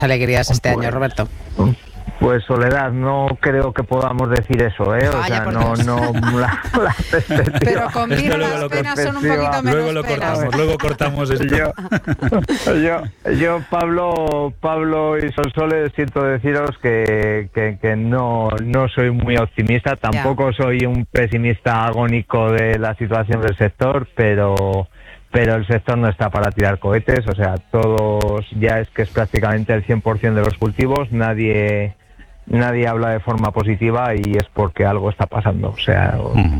alegrías este año, Roberto? Pues Soledad, no creo que podamos decir eso, ¿eh? O sea, no, la pero con vino las penas son un poquito menos luego cortamos esto. Yo Pablo y Sonsoles, siento deciros que no soy muy optimista, tampoco soy un pesimista agónico de la situación del sector, pero el sector no está para tirar cohetes, o sea, todos ya es que es prácticamente el 100% de los cultivos, nadie habla de forma positiva y es porque algo está pasando, o sea,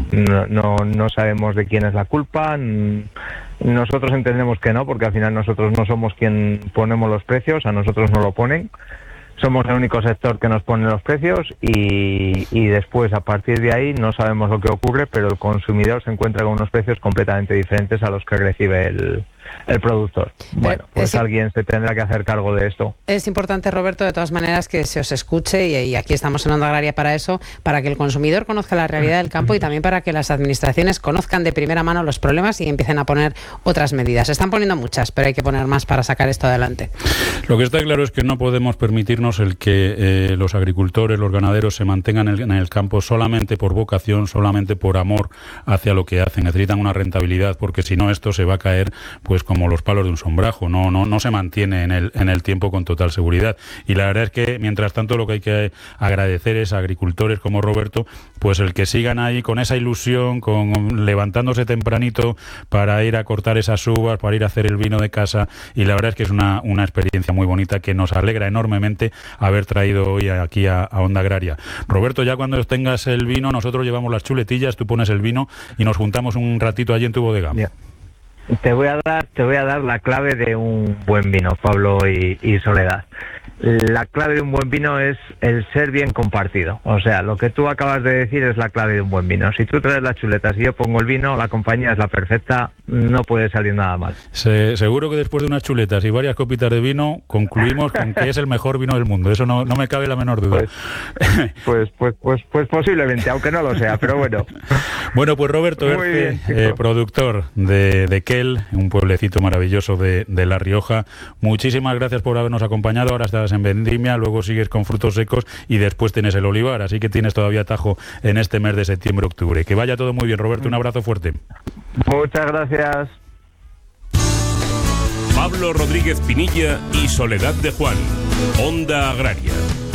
no sabemos de quién es la culpa, nosotros entendemos que no, porque al final nosotros no somos quien ponemos los precios, a nosotros nos lo ponen, somos el único sector que nos pone los precios y después a partir de ahí no sabemos lo que ocurre, pero el consumidor se encuentra con unos precios completamente diferentes a los que recibe el productor. Bueno, pues alguien se tendrá que hacer cargo de esto. Es importante, Roberto, de todas maneras, que se os escuche y aquí estamos en Onda Agraria para eso, para que el consumidor conozca la realidad del campo y también para que las administraciones conozcan de primera mano los problemas y empiecen a poner otras medidas. Se están poniendo muchas, pero hay que poner más para sacar esto adelante. Lo que está claro es que no podemos permitirnos el que los agricultores, los ganaderos se mantengan en el campo solamente por vocación, solamente por amor hacia lo que hacen. Necesitan una rentabilidad, porque si no esto se va a caer pues como los palos de un sombrajo, no se mantiene en el tiempo con total seguridad. Y la verdad es que mientras tanto lo que hay que agradecer es a agricultores como Roberto, pues el que sigan ahí con esa ilusión, con levantándose tempranito para ir a cortar esas uvas, para ir a hacer el vino de casa, y la verdad es que es una experiencia muy bonita que nos alegra enormemente haber traído hoy aquí a Onda Agraria. Roberto, ya cuando tengas el vino, nosotros llevamos las chuletillas, tú pones el vino y nos juntamos un ratito allí en tu bodega. Yeah. Te voy a dar la clave de un buen vino, Pablo y Soledad. La clave de un buen vino es el ser bien compartido. O sea, lo que tú acabas de decir es la clave de un buen vino. Si tú traes las chuletas y yo pongo el vino, la compañía es la perfecta, no puede salir nada mal. Seguro que después de unas chuletas y varias copitas de vino, concluimos con que es el mejor vino del mundo. Eso no me cabe la menor duda. Pues posiblemente, aunque no lo sea, pero bueno. Bueno, pues Roberto Erce, productor de Quel, un pueblecito maravilloso de La Rioja. Muchísimas gracias por habernos acompañado. Ahora estás en vendimia, luego sigues con frutos secos y después tienes el olivar, así que tienes todavía tajo en este mes de septiembre-octubre. Que vaya todo muy bien, Roberto, un abrazo fuerte. Muchas gracias. Pablo Rodríguez Pinilla y Soledad de Juan, Onda Agraria.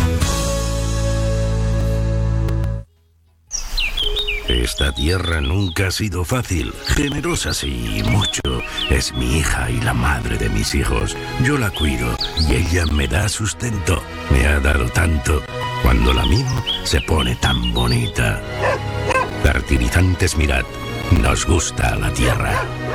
Esta tierra nunca ha sido fácil, generosa sí, mucho. Es mi hija y la madre de mis hijos. Yo la cuido y ella me da sustento. Me ha dado tanto. Cuando la mimo, se pone tan bonita. Fertilizantes Mirad. Nos gusta la tierra.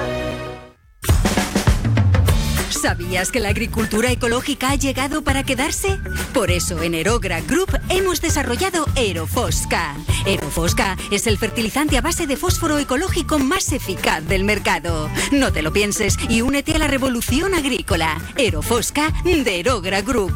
¿Sabías que la agricultura ecológica ha llegado para quedarse? Por eso en Aerogra Group hemos desarrollado Aerofosca. Aerofosca es el fertilizante a base de fósforo ecológico más eficaz del mercado. No te lo pienses y únete a la revolución agrícola. Aerofosca de Aerogra Group.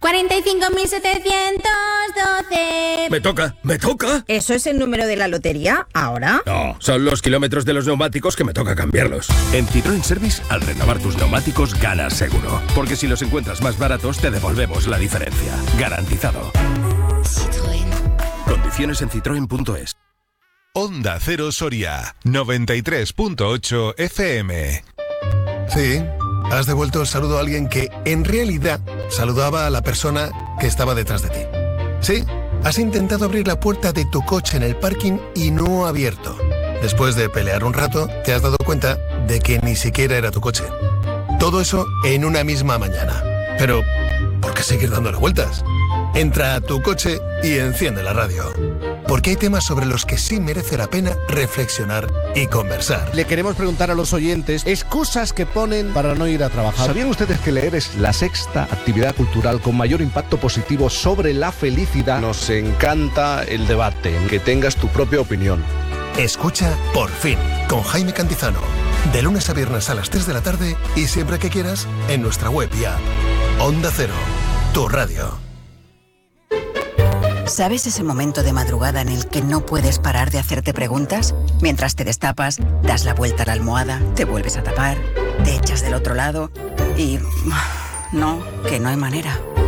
45.712. Me toca. ¿Eso es el número de la lotería ahora? No, son los kilómetros de los neumáticos que me toca cambiarlos. En Citroën Service, al renovar tus neumáticos, ganas seguro. Porque si los encuentras más baratos, te devolvemos la diferencia. Garantizado. Citroën. Condiciones en citroen.es. Onda Cero Soria, 93.8 FM. Sí, has devuelto el saludo a alguien que, en realidad, saludaba a la persona que estaba detrás de ti. Sí, has intentado abrir la puerta de tu coche en el parking y no ha abierto. Después de pelear un rato, te has dado cuenta de que ni siquiera era tu coche. Todo eso en una misma mañana. Pero, ¿por qué seguir dándole vueltas? Entra a tu coche y enciende la radio. Porque hay temas sobre los que sí merece la pena reflexionar y conversar. Le queremos preguntar a los oyentes excusas que ponen para no ir a trabajar. ¿Sabían ustedes que leer es la sexta actividad cultural con mayor impacto positivo sobre la felicidad? Nos encanta el debate, que tengas tu propia opinión. Escucha Por Fin, con Jaime Cantizano. De lunes a viernes a las 3 de la tarde y siempre que quieras en nuestra web y app. Onda Cero, tu radio. ¿Sabes ese momento de madrugada en el que no puedes parar de hacerte preguntas? Mientras te destapas, das la vuelta a la almohada, te vuelves a tapar, te echas del otro lado y... no, que no hay manera.